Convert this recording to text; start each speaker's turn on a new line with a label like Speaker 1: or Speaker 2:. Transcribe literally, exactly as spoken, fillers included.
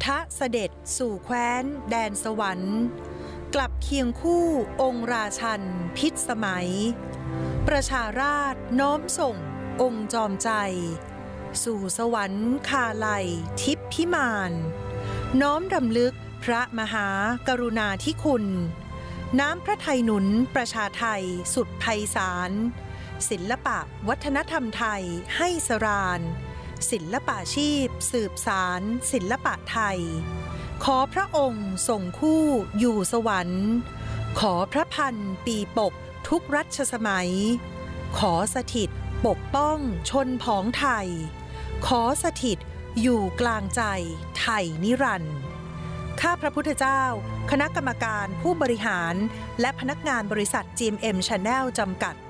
Speaker 1: ะเสด็จสู่แคว้นแดนสวรรค์กลับเคียงคู่องค์ราชันพิษสมัยประชาราษฎร์น้อมส่งองค์จอมใจสู่สวรรค์คาไลทิพย์พิมานน้อมรำลึกพระมหากรุณาธิคุณน้ำพระทัยหนุนประชาไทยสุดไพศาลศิลปะวัฒนธรรมไทยให้สรานศิลปาชีพสืบสารศิลปะไทยขอพระองค์ส่งคู่อยู่สวรรค์ขอพระพันปีปกทุกรัชสมัยขอสถิตปกป้องชนผองไทยขอสถิตอยู่กลางใจไทยนิรันดร์ข้าพระพุทธเจ้าคณะกรรมการผู้บริหารและพนักงานบริษัท จี เอ็ม เอ็ม Channel จำกัด